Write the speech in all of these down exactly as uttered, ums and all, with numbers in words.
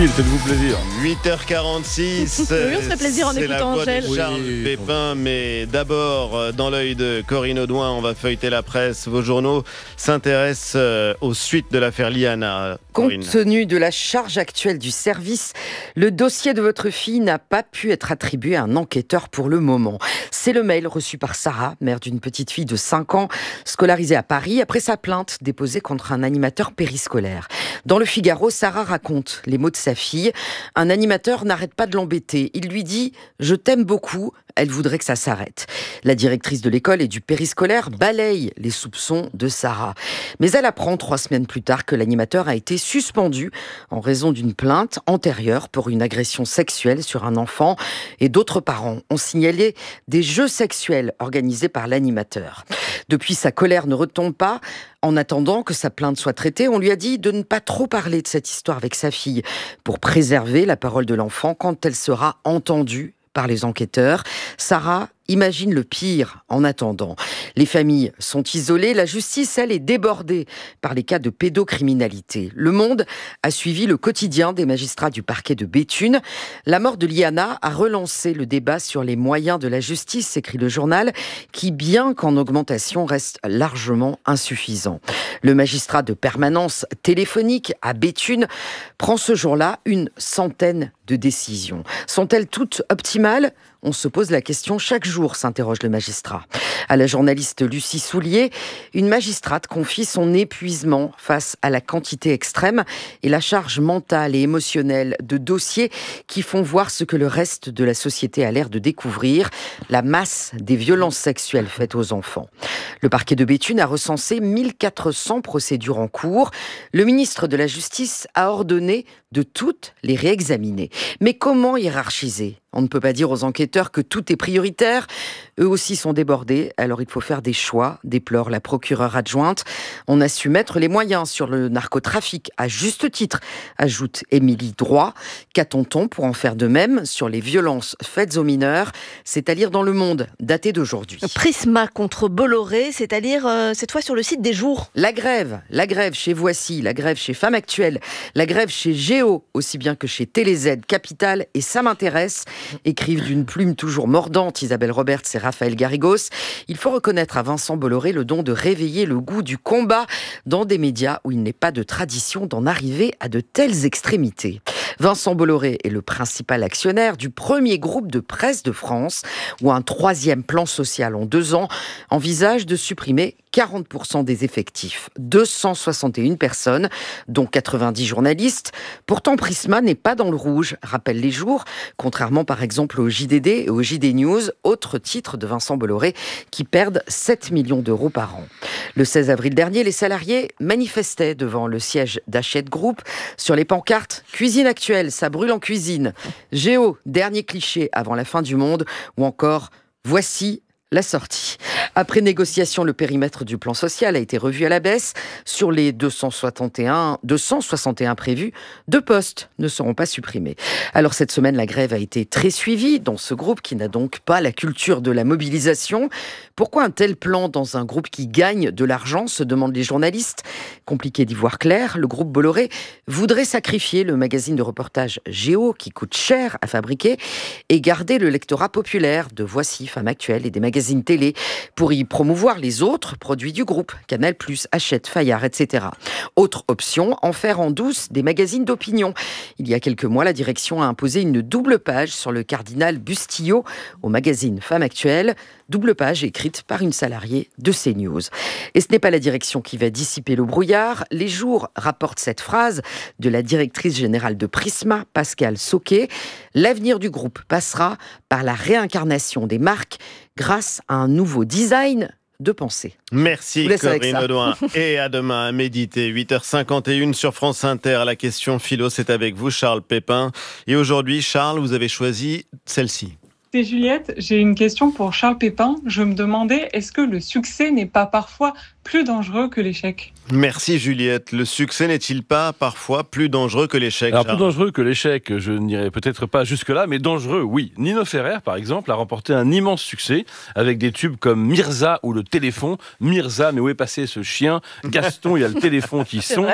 Tranquille, faites-vous plaisir. huit heures quarante-six. Oui, on se fait plaisir en c'est la écoutant voix Angèle. de Charles Oui, Pépin, mais d'abord, dans l'œil de Corinne Audouin, on va feuilleter la presse. Vos journaux s'intéressent aux suites de l'affaire Liana. Corinne. Compte tenu de la charge actuelle du service, le dossier de votre fille n'a pas pu être attribué à un enquêteur pour le moment. C'est le mail reçu par Sarah, mère d'une petite fille de cinq ans, scolarisée à Paris, après sa plainte déposée contre un animateur périscolaire. Dans le Figaro, Sarah raconte les mots de sa fille. Un animateur n'arrête pas de l'embêter. Il lui dit « Je t'aime beaucoup ». Elle voudrait que ça s'arrête. La directrice de l'école et du périscolaire balaye les soupçons de Sarah. Mais elle apprend trois semaines plus tard que l'animateur a été suspendu en raison d'une plainte antérieure pour une agression sexuelle sur un enfant. Et d'autres parents ont signalé des jeux sexuels organisés par l'animateur. Depuis, sa colère ne retombe pas. En attendant que sa plainte soit traitée, on lui a dit de ne pas trop parler de cette histoire avec sa fille pour préserver la parole de l'enfant quand elle sera entendue par les enquêteurs. Sarah imagine le pire en attendant. Les familles sont isolées, la justice, elle, est débordée par les cas de pédocriminalité. Le Monde a suivi le quotidien des magistrats du parquet de Béthune. La mort de Liana a relancé le débat sur les moyens de la justice, écrit le journal, qui, bien qu'en augmentation, reste largement insuffisant. Le magistrat de permanence téléphonique à Béthune prend ce jour-là une centaine de décisions. Sont-elles toutes optimales ? On se pose la question chaque jour, s'interroge le magistrat. À la journaliste Lucie Soulier, une magistrate confie son épuisement face à la quantité extrême et la charge mentale et émotionnelle de dossiers qui font voir ce que le reste de la société a l'air de découvrir, la masse des violences sexuelles faites aux enfants. Le parquet de Béthune a recensé mille quatre cents procédures en cours. Le ministre de la Justice a ordonné de toutes les réexaminer. Mais comment hiérarchiser ? On ne peut pas dire aux enquêteurs que tout est prioritaire. Eux aussi sont débordés, alors il faut faire des choix, déplore la procureure adjointe. On a su mettre les moyens sur le narcotrafic, à juste titre, ajoute Émilie Droit. Qu'attend-on pour en faire de même sur les violences faites aux mineurs ? C'est à lire dans Le Monde, daté d'aujourd'hui. Prisma contre Bolloré, c'est à lire euh, cette fois sur le site des Jours. La grève, la grève chez Voici, la grève chez Femmes Actuelles, la grève chez Géo, aussi bien que chez TéléZ, Capital et Ça m'intéresse, écrivent d'une plume toujours mordante Isabelle Roberts et Raphaël Garrigos. Il faut reconnaître à Vincent Bolloré le don de réveiller le goût du combat dans des médias où il n'est pas de tradition d'en arriver à de telles extrémités. Vincent Bolloré est le principal actionnaire du premier groupe de presse de France, où un troisième plan social en deux ans envisage de supprimer quarante pour cent des effectifs. deux cent soixante et une personnes, dont quatre-vingt-dix journalistes. Pourtant, Prisma n'est pas dans le rouge, rappellent les Jours, contrairement par exemple au J D D et au J D News, autre titre de Vincent Bolloré, qui perdent sept millions d'euros par an. Le seize avril dernier, les salariés manifestaient devant le siège d'Hachette Group sur les pancartes « Cuisine actuelle, ça brûle en cuisine »,« Géo, dernier cliché avant la fin du monde » ou encore « Voici la sortie ». Après négociation, le périmètre du plan social a été revu à la baisse. Sur les deux cent soixante et un, deux cent soixante et un prévus, deux postes ne seront pas supprimés. Alors cette semaine, la grève a été très suivie dans ce groupe qui n'a donc pas la culture de la mobilisation. Pourquoi un tel plan dans un groupe qui gagne de l'argent, se demandent les journalistes. Compliqué d'y voir clair, le groupe Bolloré voudrait sacrifier le magazine de reportage Géo, qui coûte cher à fabriquer, et garder le lectorat populaire de Voici, Femmes Actuelles et des magazines télé, pour y promouvoir les autres produits du groupe, Canal+, Hachette, Fayard, et cetera. Autre option, en faire en douce des magazines d'opinion. Il y a quelques mois, la direction a imposé une double page sur le cardinal Bustillo au magazine Femmes Actuelles, double page écrite par une salariée de CNews. Et ce n'est pas la direction qui va dissiper le brouillard. Les Jours rapportent cette phrase de la directrice générale de Prisma, Pascale Sauquet. L'avenir du groupe passera par la réincarnation des marques grâce à un nouveau design de pensée. Merci Corinne Audouin. Et à demain à méditer. huit heures cinquante et une sur France Inter. La question philo, c'est avec vous, Charles Pépin. Et aujourd'hui, Charles, vous avez choisi celle-ci. C'est Juliette, j'ai une question pour Charles Pépin. Je me demandais, est-ce que le succès n'est pas parfois plus dangereux que l'échec ? Merci Juliette. Le succès n'est-il pas parfois plus dangereux que l'échec ? Alors Charles ? plus dangereux que l'échec, je n'irai peut-être pas jusque-là, mais dangereux, oui. Nino Ferrer, par exemple, a remporté un immense succès avec des tubes comme Mirza ou le téléphone. Mirza, mais où est passé ce chien ? Gaston, il y a le téléphone qui sonne.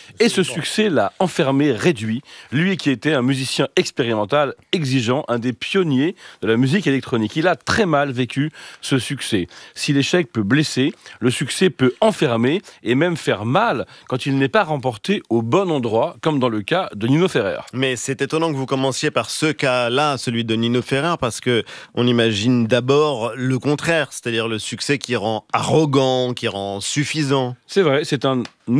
Et ce succès l'a enfermé, réduit. Lui qui était un musicien expérimental, exigeant, un des pionniers de la musique électronique. Il a très mal vécu ce succès. Si l'échec peut blesser, le succès peut enfermer et même faire mal quand il n'est pas remporté au bon endroit, comme dans le cas de Nino Ferrer. Mais c'est étonnant que vous commenciez par ce cas-là, celui de Nino Ferrer, parce que on imagine d'abord le contraire, c'est-à-dire le succès qui rend arrogant, qui rend suffisant. C'est vrai, c'est un